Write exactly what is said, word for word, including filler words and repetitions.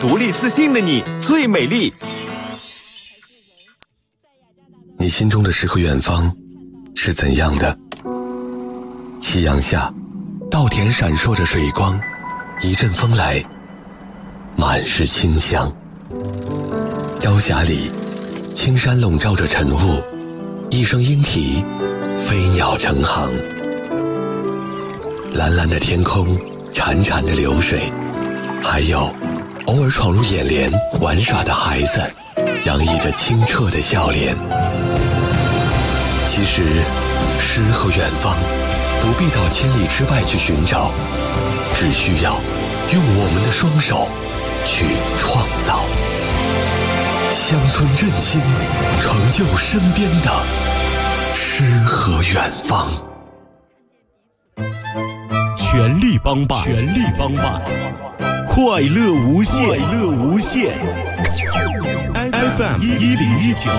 独立自信的你最美丽。 你心中的诗和远方是怎样的？夕阳下，稻田闪烁着水光，一阵风来，满是清香。朝霞里，青山笼罩着晨雾，一声莺啼，飞鸟成行。蓝蓝的天空，潺潺的流水，还有偶尔闯入眼帘玩耍的孩子，洋溢着清澈的笑脸。其实诗和远方不必到千里之外去寻找，只需要用我们的双手去创造。乡村振兴，成就身边的诗和远方。 全力帮办，全力帮办，快乐无限，快乐无限。F M 一零一九